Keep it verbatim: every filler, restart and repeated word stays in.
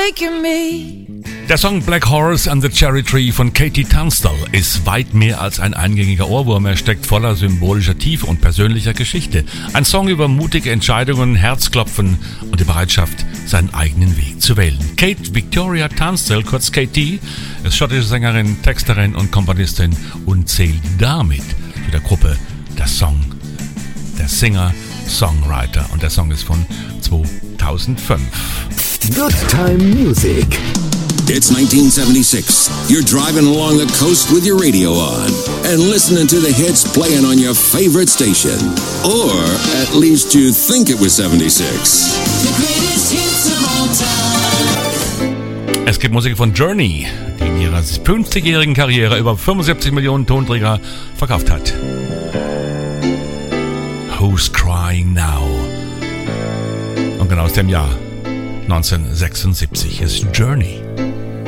breaking me. Der Song Black Horse and the Cherry Tree von Katie Tunstall ist weit mehr als ein eingängiger Ohrwurm. Er steckt voller symbolischer Tiefe und persönlicher Geschichte. Ein Song über mutige Entscheidungen, Herzklopfen und die Bereitschaft, seinen eigenen Weg zu wählen. Kate Victoria Tunstall, kurz Katie, ist schottische Sängerin, Texterin und Komponistin und zählt damit zu der Gruppe der Song, der Singer-Songwriter. Und der Song ist von zweitausendfünf. Good Time Music. It's nineteen seventy-six. You're driving along the coast with your radio on and listening to the hits playing on your favorite station. Or at least you think it was seventy-six. The greatest hits of all time. Es gibt Musik von Journey, die in ihrer fünfzigjährigen Karriere über fünfundsiebzig Millionen Tonträger verkauft hat. Who's Crying Now? Und genau aus dem Jahr neunzehnhundertsechsundsiebzig ist Journey.